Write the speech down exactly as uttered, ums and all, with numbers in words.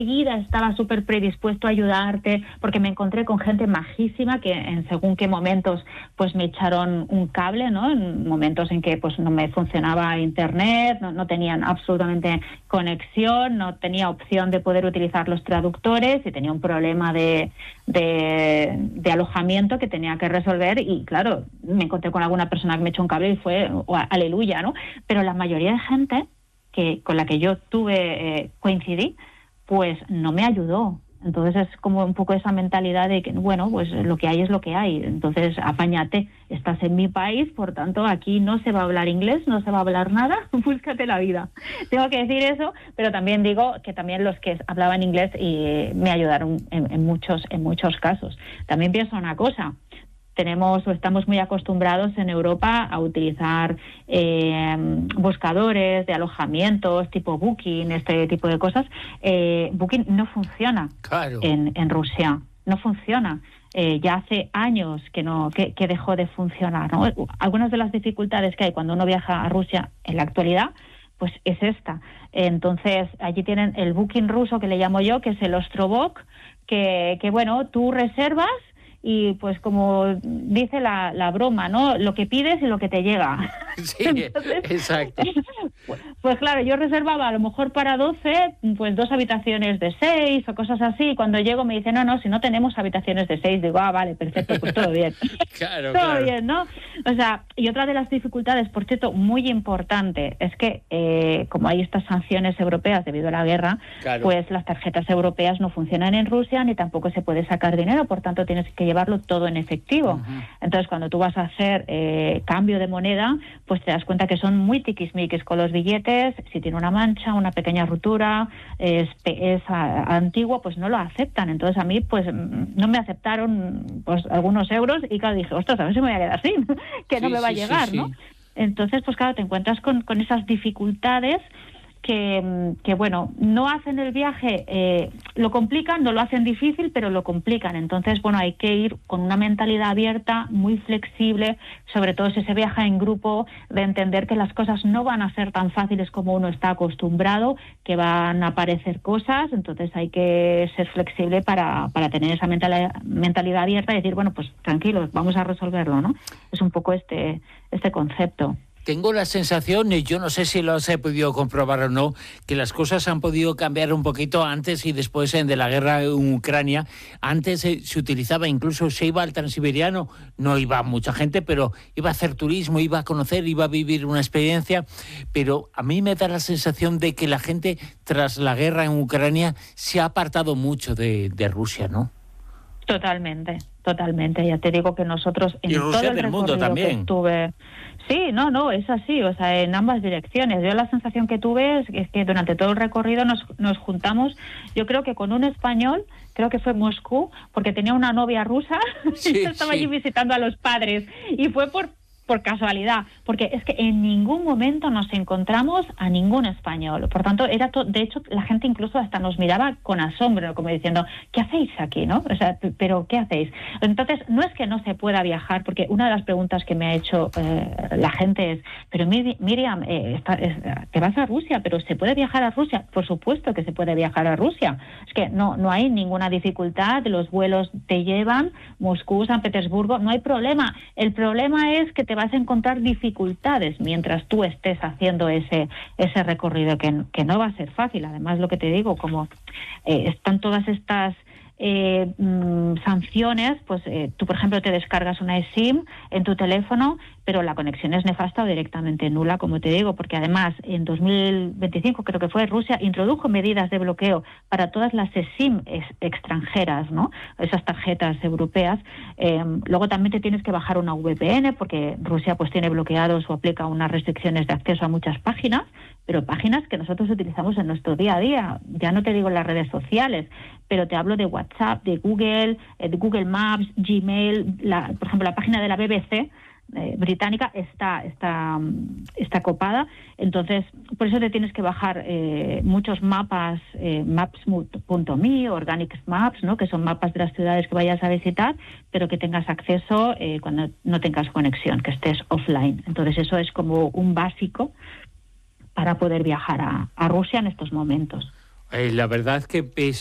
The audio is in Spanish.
enseguida estaba súper predispuesto a ayudarte, porque me encontré con gente majísima que en según qué momentos pues me echaron un cable, ¿no? En momentos en que pues no me funcionaba internet, no, no tenían absolutamente conexión, no tenía opción de poder utilizar los traductores y tenía un problema de, de, de alojamiento que tenía que resolver y claro, me encontré con alguna persona que me echó un cable y fue oh, aleluya, ¿no? Pero la mayoría de gente que con la que yo tuve, eh, coincidí, pues no me ayudó. Entonces es como un poco esa mentalidad de que, bueno, pues lo que hay es lo que hay. Entonces, apáñate, estás en mi país, por tanto, aquí no se va a hablar inglés, no se va a hablar nada, búscate la vida. Tengo que decir eso, pero también digo que también los que hablaban inglés y me ayudaron en, en muchos, en muchos casos. También pienso una cosa. Tenemos o estamos muy acostumbrados en Europa a utilizar eh, buscadores de alojamientos tipo Booking, este tipo de cosas. Eh, Booking no funciona claro. en, en Rusia, no funciona. Eh, ya hace años que no que, que dejó de funcionar, ¿no? Algunas de las dificultades que hay cuando uno viaja a Rusia en la actualidad, pues es esta. Entonces, allí tienen el Booking ruso, que le llamo yo, que es el Ostrovok, que, que bueno, tú reservas y pues como dice la, la broma, ¿no? Lo que pides y lo que te llega. Sí, entonces, exacto. Pues, pues claro, yo reservaba a lo mejor para doce, pues dos habitaciones de seis o cosas así, y cuando llego me dicen, no, no, si no tenemos habitaciones de seis, digo, ah, vale, perfecto, pues todo bien. Claro, todo claro. bien, ¿no? O sea, y otra de las dificultades, por cierto, muy importante, es que eh, como hay estas sanciones europeas debido a la guerra, claro. pues las tarjetas europeas no funcionan en Rusia, ni tampoco se puede sacar dinero, por tanto tienes que llevarlo todo en efectivo. Uh-huh. Entonces, cuando tú vas a hacer eh, cambio de moneda, pues te das cuenta que son muy tiquismiquis con los billetes. Si tiene una mancha, una pequeña rotura, es, es a, antiguo, pues no lo aceptan. Entonces, a mí, pues no me aceptaron pues algunos euros y claro, dije, ostras, a ver si me voy a quedar sin, que sí, no me va sí, a llegar, sí, ¿no? Sí. Entonces, pues claro, te encuentras con, con esas dificultades que, que, bueno, no hacen el viaje, eh, lo complican, no lo hacen difícil, pero lo complican. Entonces, bueno, hay que ir con una mentalidad abierta, muy flexible, sobre todo si se viaja en grupo, de entender que las cosas no van a ser tan fáciles como uno está acostumbrado, que van a aparecer cosas, entonces hay que ser flexible para, para tener esa mentalidad, mentalidad abierta y decir, bueno, pues tranquilos, vamos a resolverlo, ¿no? Es un poco este, este concepto. Tengo la sensación, y yo no sé si lo he podido comprobar o no, que las cosas han podido cambiar un poquito antes y después de la guerra en Ucrania. Antes eh, se utilizaba, incluso se iba al Transiberiano, no iba mucha gente, pero iba a hacer turismo, iba a conocer, iba a vivir una experiencia. Pero a mí me da la sensación de que la gente, tras la guerra en Ucrania, se ha apartado mucho de, de Rusia, ¿no? Totalmente, totalmente. Ya te digo que nosotros en y todo Rusia el del recorrido mundo también. que estuve... Sí, no, no, es así, o sea, en ambas direcciones. Yo la sensación que tuve es, es que durante todo el recorrido nos, nos juntamos, yo creo que con un español, creo que fue Moscú, porque tenía una novia rusa, sí, y estaba sí. allí visitando a los padres, y fue por... por casualidad, porque es que en ningún momento nos encontramos a ningún español. Por tanto, era to- de hecho, la gente incluso hasta nos miraba con asombro, como diciendo, ¿qué hacéis aquí, no? O sea, ¿pero qué hacéis? Entonces, no es que no se pueda viajar, porque una de las preguntas que me ha hecho eh, la gente es, pero Mir- Miriam, eh, está, es, te vas a Rusia, pero ¿se puede viajar a Rusia? Por supuesto que se puede viajar a Rusia. Es que no, no hay ninguna dificultad, los vuelos te llevan, Moscú, San Petersburgo, no hay problema. El problema es que te vas a encontrar dificultades mientras tú estés haciendo ese ese recorrido que, que no va a ser fácil. Además, lo que te digo, como eh, están todas estas eh, mm, sanciones, pues eh, tú, por ejemplo, te descargas una eSIM en tu teléfono, pero la conexión es nefasta o directamente nula, como te digo, porque además en dos mil veinticinco, creo que fue, Rusia introdujo medidas de bloqueo para todas las eSIM ex- extranjeras, ¿no? Esas tarjetas europeas. Eh, luego también te tienes que bajar una V P N, porque Rusia pues tiene bloqueados o aplica unas restricciones de acceso a muchas páginas, pero páginas que nosotros utilizamos en nuestro día a día. Ya no te digo en las redes sociales, pero te hablo de WhatsApp, de Google, eh, de Google Maps, Gmail, la, por ejemplo, la página de la B B C eh, británica está, está, está copada. Entonces, por eso te tienes que bajar eh, muchos mapas, eh, maps punto me, Organic Maps, ¿no? Que son mapas de las ciudades que vayas a visitar, pero que tengas acceso eh, cuando no tengas conexión, que estés offline. Entonces, eso es como un básico para poder viajar a, a Rusia en estos momentos. O Eh, la verdad que